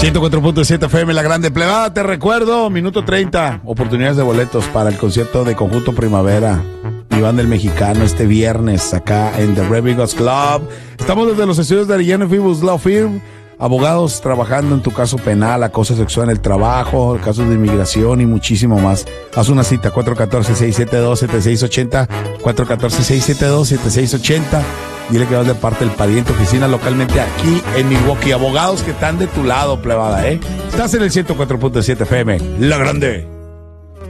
104.7 FM, La Grande Plebada. Te recuerdo, minuto 30, oportunidades de boletos para el concierto de Conjunto Primavera, Iván del Mexicano, este viernes acá en The Revigos Club. Estamos desde los estudios de Arellano Fibus Law Firm, abogados trabajando en tu caso penal, acoso sexual en el trabajo, casos de inmigración y muchísimo más. Haz una cita, 414-672-7680, 414-672-7680. Dile que vas de parte del pariente, oficina localmente aquí en Milwaukee. Abogados que están de tu lado, plebada, ¿eh? Estás en el 104.7 FM, La Grande.